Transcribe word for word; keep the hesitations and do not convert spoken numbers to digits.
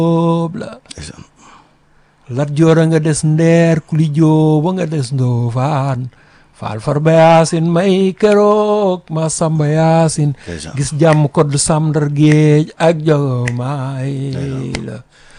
Jóob la Lat Joor a nga des ndeer Kuli Jóob a nga des Ndoofaan Faal Farba Yaasin may keroog ma Samba Yaasin gis jàmm kodd Samdar Géej ak Jogomaay la